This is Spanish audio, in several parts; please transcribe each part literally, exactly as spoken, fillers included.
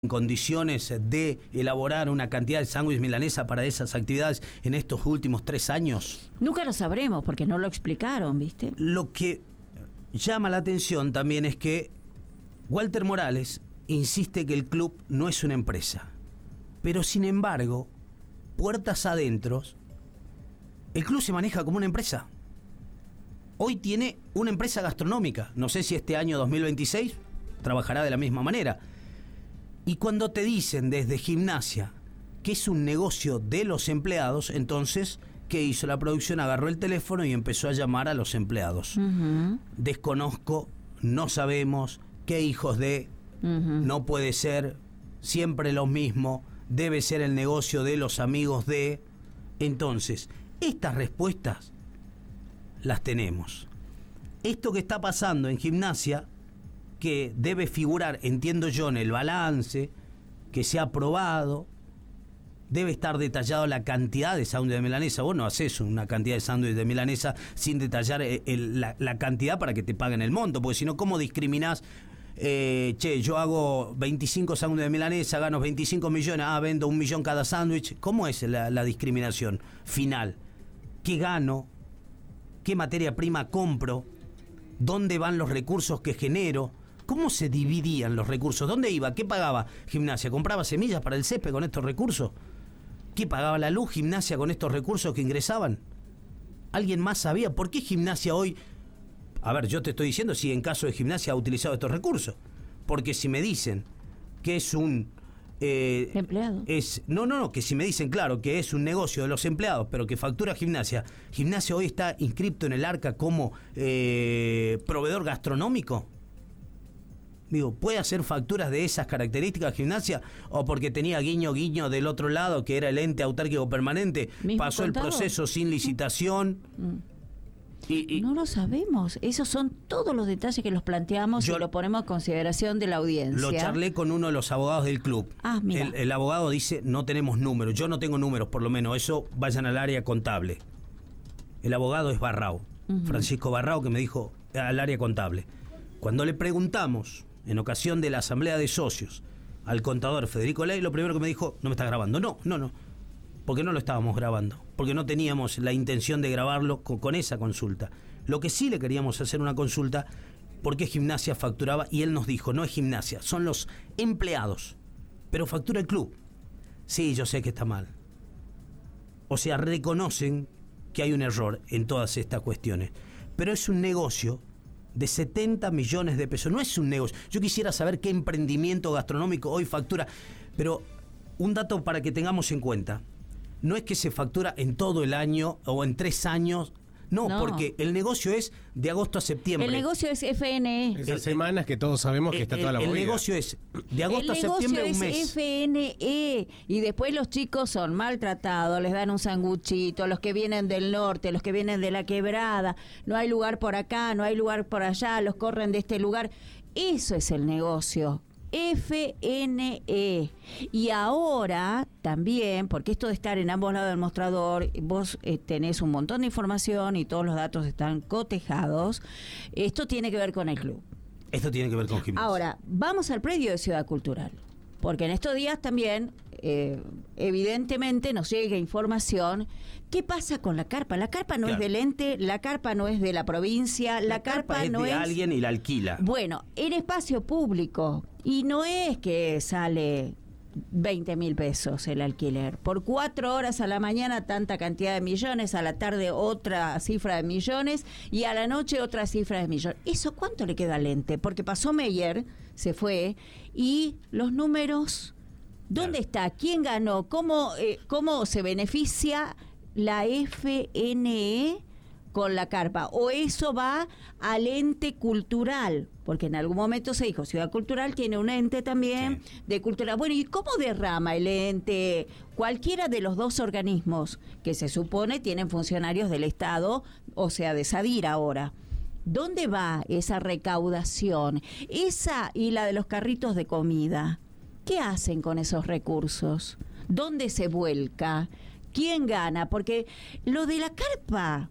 en condiciones de elaborar una cantidad de sándwich milanesa para esas actividades en estos últimos tres años? Nunca lo sabremos porque no lo explicaron, ¿viste? Lo que llama la atención también es que Walter Morales insiste que el club no es una empresa, pero sin embargo, puertas adentro, el club se maneja como una empresa. Hoy tiene una empresa gastronómica, no sé si este año dos mil veintiséis trabajará de la misma manera. Y cuando te dicen desde Gimnasia que es un negocio de los empleados, entonces, ¿qué hizo la producción? Agarró el teléfono y empezó a llamar a los empleados. Uh-huh. Desconozco, no sabemos, qué hijos de, uh-huh. no puede ser, siempre lo mismo, debe ser el negocio de los amigos de. Entonces, estas respuestas las tenemos. Esto que está pasando en Gimnasia, que debe figurar, entiendo yo, en el balance que se ha aprobado, debe estar detallado la cantidad de sándwich de milanesa. Vos no haces una cantidad de sándwich de milanesa sin detallar el, el, la, la cantidad para que te paguen el monto, porque si no, ¿cómo discriminás? Eh, che, yo hago veinticinco sándwiches de milanesa, gano veinticinco millones, ah, vendo un millón cada sándwich. ¿Cómo es la, la discriminación final? ¿Qué gano? ¿Qué materia prima compro? ¿Dónde van los recursos que genero? ¿Cómo se dividían los recursos? ¿Dónde iba? ¿Qué pagaba Gimnasia? ¿Compraba semillas para el césped con estos recursos? ¿Qué pagaba la luz Gimnasia con estos recursos que ingresaban? ¿Alguien más sabía? ¿Por qué Gimnasia hoy? A ver, yo te estoy diciendo si en caso de Gimnasia ha utilizado estos recursos. Porque si me dicen que es un... Eh, empleado. Es, no, no, no, que si me dicen, claro, que es un negocio de los empleados, pero que factura Gimnasia. ¿Gimnasia hoy está inscripto en el ARCA como eh, proveedor gastronómico? Digo, ¿puede hacer facturas de esas características Gimnasia? ¿O porque tenía guiño guiño del otro lado, que era el ente autárquico permanente, pasó contado? El proceso sin licitación? Mm. Y, y no lo sabemos. Esos son todos los detalles que los planteamos yo, y lo ponemos a consideración de la audiencia. Lo charlé con uno de los abogados del club. Ah, mira. El, el abogado dice, no tenemos números. Yo no tengo números, por lo menos. Eso vayan al área contable. El abogado es Barrao. Uh-huh. Francisco Barrao, que me dijo al área contable. Cuando le preguntamos en ocasión de la asamblea de socios al contador Federico Ley, lo primero que me dijo, no me está grabando. No, no, no, porque no lo estábamos grabando, porque no teníamos la intención de grabarlo con, con esa consulta. Lo que sí le queríamos hacer una consulta, porque Gimnasia facturaba, y él nos dijo, no es Gimnasia, son los empleados, pero factura el club. Sí, yo sé que está mal. O sea, reconocen que hay un error en todas estas cuestiones, pero es un negocio de setenta millones de pesos. No es un negocio. Yo quisiera saber qué emprendimiento gastronómico hoy factura, pero un dato para que tengamos en cuenta. No es que se factura en todo el año o en tres años. No, no, porque el negocio es de agosto a septiembre. El negocio es F N E. Esas semanas que todos sabemos que el, está toda la movida. El negocio es de agosto a septiembre un mes. El negocio es F N E. Y después los chicos son maltratados, les dan un sanguchito, los que vienen del norte, los que vienen de la quebrada. No hay lugar por acá, no hay lugar por allá, los corren de este lugar. Eso es el negocio. F N E. Y ahora también, porque esto de estar en ambos lados del mostrador, vos eh, tenés un montón de información y todos los datos están cotejados, esto tiene que ver con el club. Esto tiene que ver con Gimnasia. Ahora, vamos al predio de Ciudad Cultural, porque en estos días también, eh, evidentemente, nos llega información. ¿Qué pasa con la carpa? La carpa no claro. es del ente, la carpa no es de la provincia, la, la carpa, carpa es no de es de alguien y la alquila. Bueno, en espacio público, y no es que sale veinte mil pesos el alquiler. Por cuatro horas a la mañana tanta cantidad de millones, a la tarde otra cifra de millones y a la noche otra cifra de millones. ¿Eso cuánto le queda al ente? Porque pasó Meyer, se fue, y los números, ¿dónde claro. está? ¿Quién ganó? ¿Cómo, eh, cómo se beneficia la F N E con la carpa? ¿O eso va al ente cultural? Porque en algún momento se dijo, Ciudad Cultural tiene un ente también sí. de cultura. Bueno, ¿y cómo derrama el ente? Cualquiera de los dos organismos que se supone tienen funcionarios del Estado, o sea, de SADIR ahora. ¿Dónde va esa recaudación? Esa y la de los carritos de comida. ¿Qué hacen con esos recursos? ¿Dónde se vuelca? ¿Quién gana? Porque lo de la carpa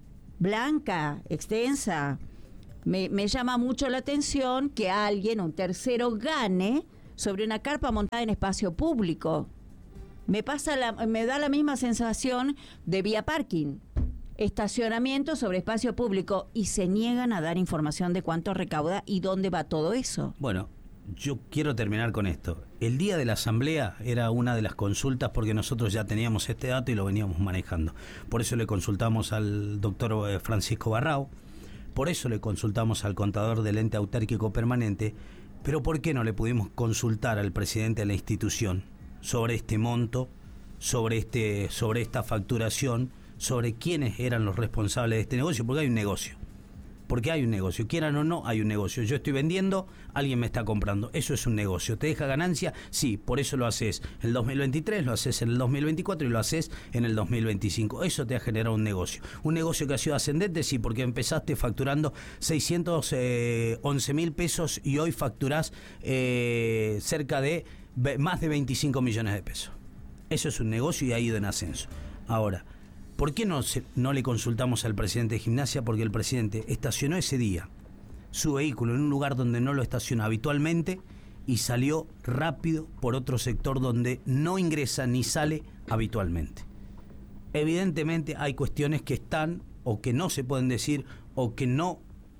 blanca, extensa, me, me llama mucho la atención que alguien, un tercero, gane sobre una carpa montada en espacio público. Me pasa la, me da la misma sensación de vía parking, estacionamiento sobre espacio público, y se niegan a dar información de cuánto recauda y dónde va todo eso. Bueno, yo quiero terminar con esto. El día de la asamblea era una de las consultas porque nosotros ya teníamos este dato y lo veníamos manejando. Por eso le consultamos al doctor Francisco Barrao, por eso le consultamos al contador del ente autárquico permanente, pero ¿por qué no le pudimos consultar al presidente de la institución sobre este monto, sobre este, sobre esta facturación, sobre quiénes eran los responsables de este negocio? Porque hay un negocio. Porque hay un negocio, quieran o no, hay un negocio. Yo estoy vendiendo, alguien me está comprando. Eso es un negocio. ¿Te deja ganancia? Sí, por eso lo haces en el dos mil veintitrés, lo haces en el dos mil veinticuatro y lo haces en el dos mil veinticinco. Eso te ha generado un negocio. Un negocio que ha sido ascendente, sí, porque empezaste facturando seiscientos once mil pesos y hoy facturás eh, cerca de más de veinticinco millones de pesos. Eso es un negocio y ha ido en ascenso. Ahora, ¿por qué no, se, no le consultamos al presidente de Gimnasia? Porque el presidente estacionó ese día su vehículo en un lugar donde no lo estaciona habitualmente y salió rápido por otro sector donde no ingresa ni sale habitualmente. Evidentemente hay cuestiones que están o que no se pueden decir o que no.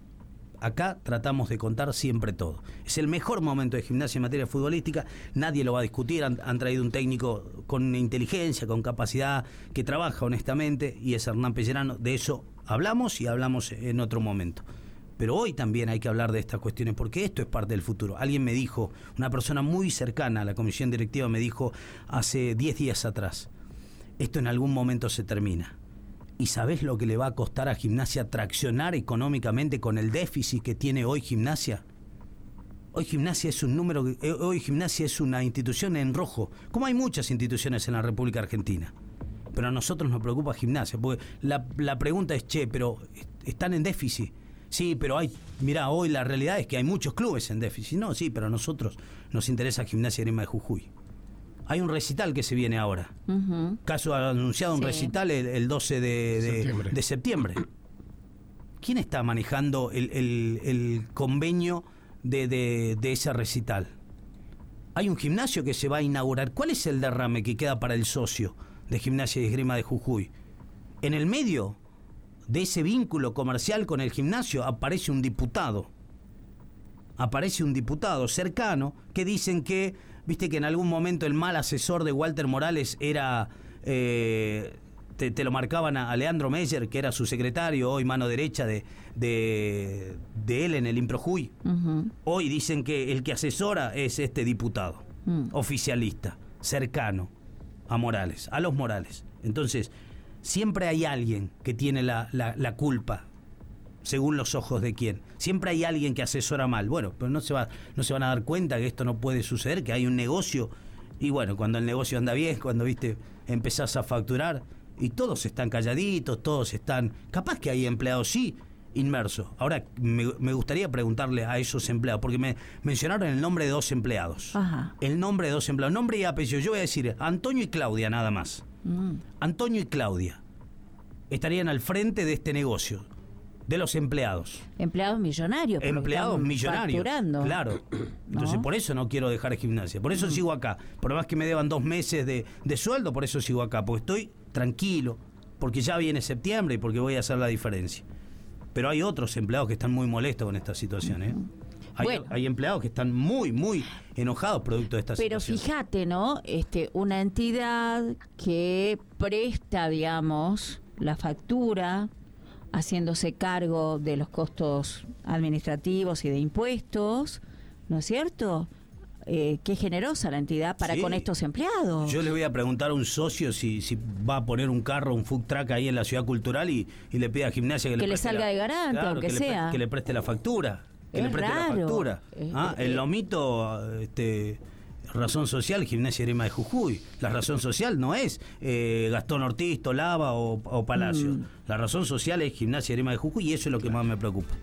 Acá tratamos de contar siempre todo. Es el mejor momento de Gimnasia en materia futbolística, nadie lo va a discutir, han, han traído un técnico con inteligencia, con capacidad, que trabaja honestamente, y es Hernán Pellerano. De eso hablamos y hablamos en otro momento. Pero hoy también hay que hablar de estas cuestiones, porque esto es parte del futuro. Alguien me dijo, una persona muy cercana a la comisión directiva me dijo hace diez días atrás, esto en algún momento se termina. ¿Y sabés lo que le va a costar a Gimnasia traccionar económicamente con el déficit que tiene hoy Gimnasia? Hoy Gimnasia es un número, hoy Gimnasia es una institución en rojo, como hay muchas instituciones en la República Argentina. Pero a nosotros nos preocupa Gimnasia, porque la, la pregunta es, che, pero ¿están en déficit? Sí, pero hay, mirá, hoy la realidad es que hay muchos clubes en déficit. No, sí, pero a nosotros nos interesa Gimnasia Grima de Jujuy. Hay un recital que se viene ahora. Uh-huh. Caso ha anunciado un sí. recital el, el doce de, de, septiembre. de septiembre. ¿Quién está manejando el, el, el convenio de, de, de ese recital? Hay un gimnasio que se va a inaugurar. ¿Cuál es el derrame que queda para el socio de Gimnasia y Esgrima de Jujuy? En el medio de ese vínculo comercial con el gimnasio aparece un diputado. Aparece un diputado cercano que dicen que, viste que en algún momento el mal asesor de Walter Morales era, eh, te, te lo marcaban a, a Leandro Meyer, que era su secretario, hoy mano derecha de, de, de él en el Improjuy. Uh-huh. Hoy dicen que el que asesora es este diputado, uh-huh. oficialista, cercano a Morales, a los Morales. Entonces, siempre hay alguien que tiene la, la, la culpa, según los ojos de quién. Siempre hay alguien que asesora mal. Bueno, pero no se va, no se van a dar cuenta que esto no puede suceder, que hay un negocio. Y bueno, cuando el negocio anda bien, cuando viste empezás a facturar y todos están calladitos, todos están. Capaz que hay empleados sí inmersos. Ahora me, me gustaría preguntarle a esos empleados, porque me mencionaron el nombre de dos empleados. Ajá. El nombre de dos empleados, nombre y apellido. Yo voy a decir Antonio y Claudia nada más. Mm. Antonio y Claudia estarían al frente de este negocio. De los empleados. Empleados millonarios. Empleados millonarios. Facturando. Claro. Entonces, ¿no? Por eso no quiero dejar Gimnasia. Por eso mm. sigo acá. Por más que me deban dos meses de, de sueldo, por eso sigo acá. Porque estoy tranquilo. Porque ya viene septiembre y porque voy a hacer la diferencia. Pero hay otros empleados que están muy molestos con esta situación, ¿eh? Hay, bueno, hay empleados que están muy, muy enojados producto de esta pero situación. Pero fíjate, ¿no? Este, una entidad que presta, digamos, la factura, haciéndose cargo de los costos administrativos y de impuestos, ¿no es cierto? Eh, qué generosa la entidad para sí. con estos empleados. Yo le voy a preguntar a un socio si, si va a poner un carro, un food truck ahí en la ciudad cultural y, y le pide a Gimnasia que, que le, le salga la, de garante, claro, aunque que sea. Le, que le preste la factura. Que es le preste raro. la factura. ¿Ah? Eh, El lomito, este, razón social, Gimnasia Grima de Jujuy. La razón social no es eh, Gastón Ortiz, Tolava o, o Palacio. Mm. La razón social es Gimnasia Grima de Jujuy y eso es lo que más me preocupa.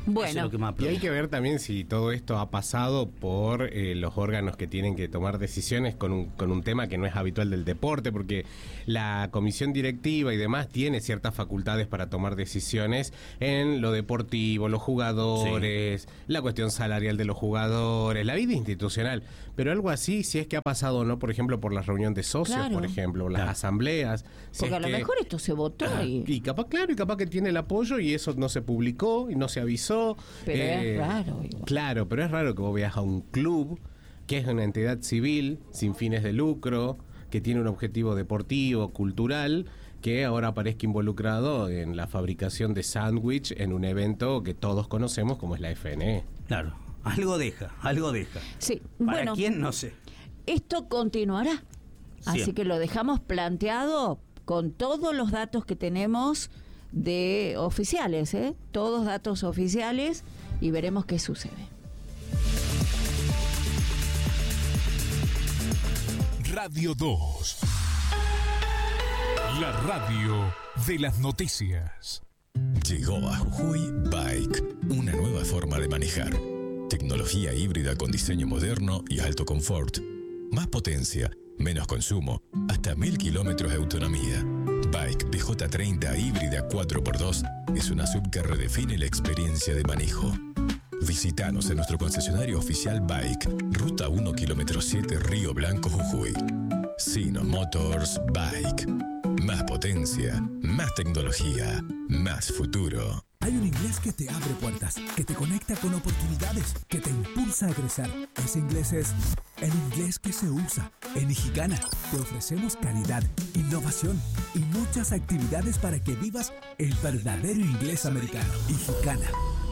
Bueno, Eso es lo que más Y hay que ver también si todo esto ha pasado por eh, los órganos que tienen que tomar decisiones con un, con un tema que no es habitual del deporte, porque la comisión directiva y demás tiene ciertas facultades para tomar decisiones en lo deportivo, los jugadores, sí. la cuestión salarial de los jugadores, la vida institucional. Pero algo así, si es que ha pasado o no, por ejemplo, por la reunión de socios, Claro. por ejemplo, las Claro. asambleas. si porque es a lo que- mejor esto se votó y... Y capaz, claro, y capaz que tiene el apoyo y eso no se publicó y no se avisó. Pero Eh, es raro. Igual. Claro, pero es raro que vos veas a un club que es una entidad civil, sin fines de lucro, que tiene un objetivo deportivo, cultural, que ahora aparezca involucrado en la fabricación de sándwich en un evento que todos conocemos como es la F N E. Claro, algo deja, algo deja. Sí, ¿Para bueno, quién? No sé. esto continuará. Así Siempre. que lo dejamos planteado con todos los datos que tenemos de oficiales, ¿eh? Todos datos oficiales y veremos qué sucede. Radio dos. La radio de las noticias. Llegó a Jujuy Bike, una nueva forma de manejar. Tecnología híbrida con diseño moderno y alto confort. Más potencia, menos consumo, hasta mil kilómetros de autonomía. Bike B J treinta híbrida cuatro por dos es una sub que redefine la experiencia de manejo. Visítanos en nuestro concesionario oficial Bike, Ruta uno, kilómetro siete, Río Blanco, Jujuy. Sino Motors Bike. Más potencia, más tecnología, más futuro. Hay un inglés que te abre puertas, que te conecta con oportunidades, que te impulsa a crecer. Ese inglés es el inglés que se usa. En Mexicana te ofrecemos calidad, innovación y muchas actividades para que vivas el verdadero inglés americano. Mexicana.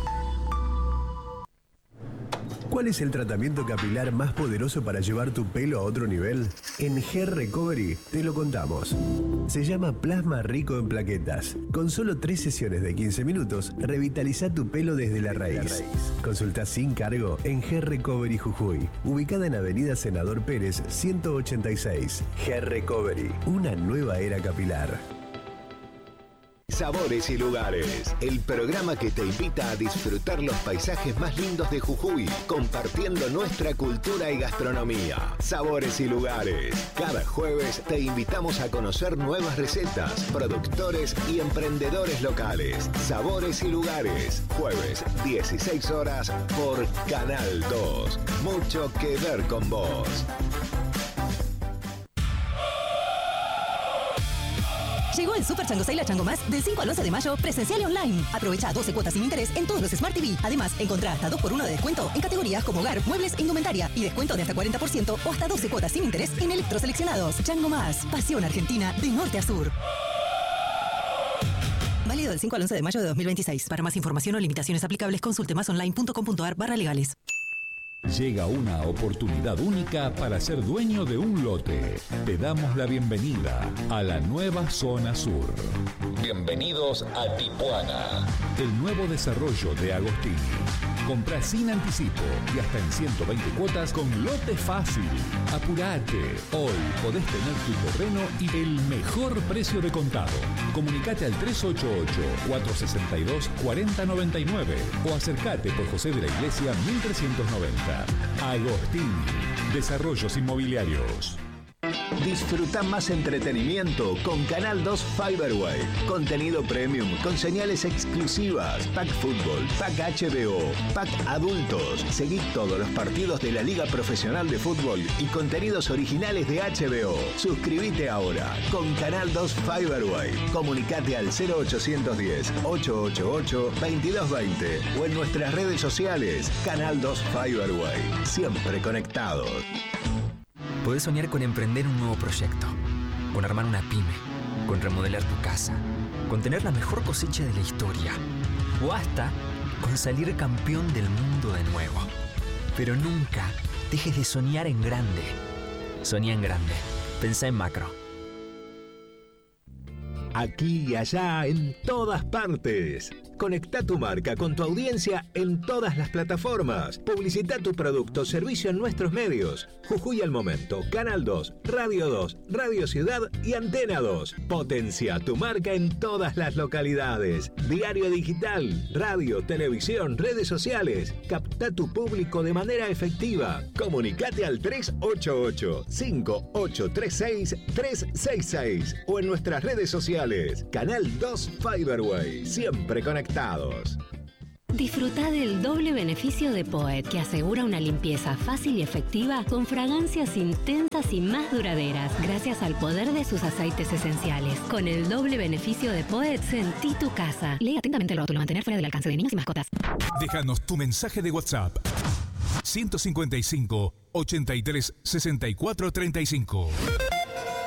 ¿Cuál es el tratamiento capilar más poderoso para llevar tu pelo a otro nivel? En Hair Recovery te lo contamos. Se llama Plasma Rico en Plaquetas. Con solo tres sesiones de quince minutos, revitaliza tu pelo desde la raíz. Consulta sin cargo en Hair Recovery Jujuy, ubicada en Avenida Senador Pérez ciento ochenta y seis. Hair Recovery, una nueva era capilar. Sabores y Lugares, el programa que te invita a disfrutar los paisajes más lindos de Jujuy, compartiendo nuestra cultura y gastronomía. Sabores y Lugares, cada jueves te invitamos a conocer nuevas recetas, productores y emprendedores locales. Sabores y Lugares, jueves dieciséis horas por Canal dos. Mucho que ver con vos. Llegó el Super Chango Sale a Chango Más del cinco al once de mayo, presencial y online. Aprovecha doce cuotas sin interés en todos los Smart T V. Además, encontrá hasta dos por uno de descuento en categorías como hogar, muebles e indumentaria. Y descuento de hasta cuarenta por ciento o hasta doce cuotas sin interés en electroseleccionados. Chango Más, pasión argentina de norte a sur. Válido del cinco al once de mayo de dos mil veintiséis. Para más información o limitaciones aplicables, consulte masonline.com.ar barra legales. Llega una oportunidad única para ser dueño de un lote. Te damos la bienvenida a la nueva Zona Sur. Bienvenidos a Tipuana. El nuevo desarrollo de Agostini. Comprá sin anticipo y hasta en ciento veinte cuotas con lote fácil. Apurate. Hoy podés tener tu terreno y el mejor precio de contado. Comunicate al tres ocho ocho, cuatro seis dos, cuatro cero nueve nueve o acércate por José de la Iglesia mil trescientos noventa. Agostini. Desarrollos Inmobiliarios. Disfruta más entretenimiento con Canal dos Fiberway. Contenido premium con señales exclusivas. Pack Fútbol, Pack H B O, Pack Adultos. Seguí todos los partidos de la Liga Profesional de Fútbol y contenidos originales de H B O. Suscríbete ahora con Canal dos Fiberway. Comunicate al cero ochocientos diez, ochocientos ochenta y ocho, veintidós veinte o en nuestras redes sociales. Canal dos Fiberway. Siempre conectados. Podés soñar con emprender un nuevo proyecto, con armar una pyme, con remodelar tu casa, con tener la mejor cosecha de la historia o hasta con salir campeón del mundo de nuevo. Pero nunca dejes de soñar en grande. Soñá en grande. Pensá en macro. Aquí y allá, en todas partes. Conecta tu marca con tu audiencia en todas las plataformas. Publicita tu producto o servicio en nuestros medios. Jujuy al Momento, Canal dos, Radio dos, Radio Ciudad y Antena dos. Potencia tu marca en todas las localidades. Diario digital, radio, televisión, redes sociales. Capta tu público de manera efectiva. Comunicate al tres ocho ocho, cinco ocho tres seis, tres seis seis o en nuestras redes sociales. Canal dos Fiberway. Siempre conectados. Disfruta del doble beneficio de Poet, que asegura una limpieza fácil y efectiva con fragancias intensas y más duraderas, gracias al poder de sus aceites esenciales. Con el doble beneficio de Poet, sentí tu casa. Lee atentamente el rótulo, mantener fuera del alcance de niños y mascotas. Déjanos tu mensaje de WhatsApp. ciento cincuenta y cinco, ochenta y tres, sesenta y cuatro, treinta y cinco.